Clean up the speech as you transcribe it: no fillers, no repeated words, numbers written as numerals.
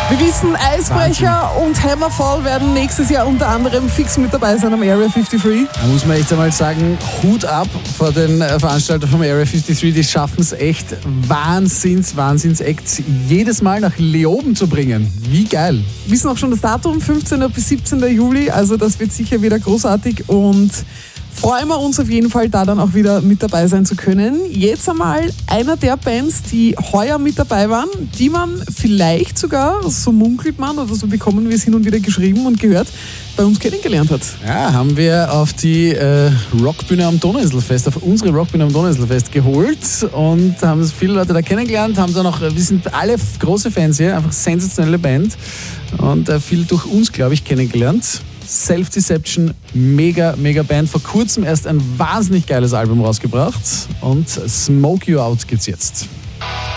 Wir wissen, Eisbrecher und Hammerfall werden nächstes Jahr unter anderem fix mit dabei sein am Area 53. Da muss man echt einmal sagen, Hut ab vor den Veranstaltern vom Area 53. Die schaffen es echt, Wahnsinns-Acts jedes Mal nach Leoben zu bringen. Wie geil. Wir wissen auch schon das Datum, 15. bis 17. Juli. Also das wird sicher wieder großartig und freuen wir uns auf jeden Fall, da dann auch wieder mit dabei sein zu können. Jetzt einmal einer der Bands, die heuer mit dabei waren, die man vielleicht sogar, so munkelt man oder so bekommen wir es hin und wieder geschrieben und gehört, bei uns kennengelernt hat. Ja, haben wir auf die Rockbühne am Donauinselfest, auf unsere Rockbühne am Donauinselfest geholt und haben viele Leute da kennengelernt, haben dann auch, wir sind alle große Fans hier, einfach sensationelle Band und viel durch uns, glaube ich, kennengelernt. Self-Deception, mega Band. Vor kurzem erst ein wahnsinnig geiles Album rausgebracht und Smoke You Out gibt's jetzt.